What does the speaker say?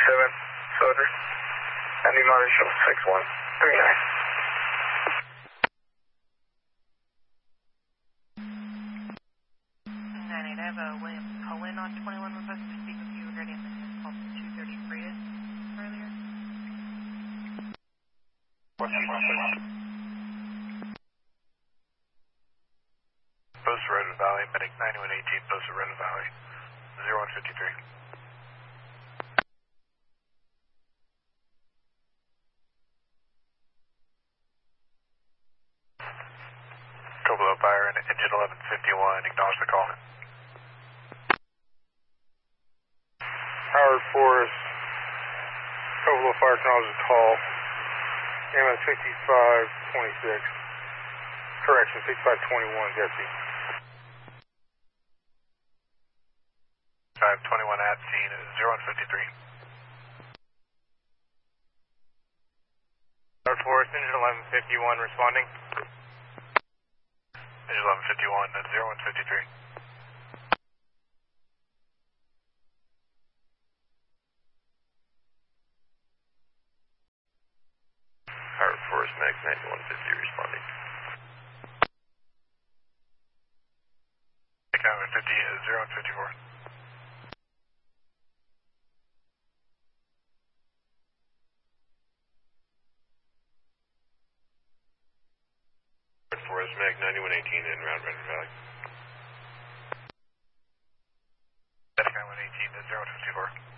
Soldier. Andy Marshall 6139. I have a William Cohen on 21 request to speak with you regarding the call 230 Prius earlier. Post Redwood Valley, Medic 9118, Post Redwood Valley, 0153. Below fire and engine 1151, acknowledge the call. Howard Forest, below fire, acknowledge the call. MS 5526, correction, 6521, Jesse. 521 at scene, 0153. Howard Forest, engine 1151, responding. Engine 1151 at 0153. Howard Forest, Mag 9150 responding. Mag 9150 at 0154. Forest, Mag 9118 in Round Redwood Valley. Medic 9118 at 0154.